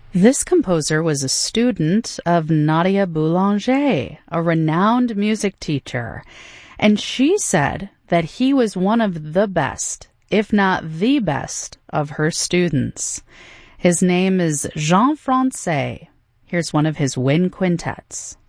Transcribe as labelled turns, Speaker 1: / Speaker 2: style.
Speaker 1: This composer was a student of Nadia Boulanger, a renowned music teacher, and she said that he was one of the best, if not the best, of her students. His name is Jean Francais. Here's one of his wind quintets.